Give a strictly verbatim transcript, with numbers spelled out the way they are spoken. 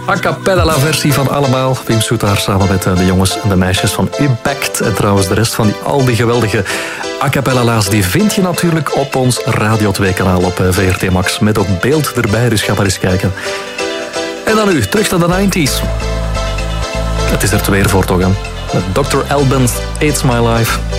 a cappella versie van Allemaal. Wim Soetaar samen met de jongens en de meisjes van Impact. En trouwens de rest van die, al die geweldige a cappella-la's, die vind je natuurlijk op ons Radio twee kanaal op V R T Max. Met ook beeld erbij, dus ga maar eens kijken. En dan nu, terug naar de nineties. Het is er twee voor toch, hè? Met dokter Alban, It's My Life.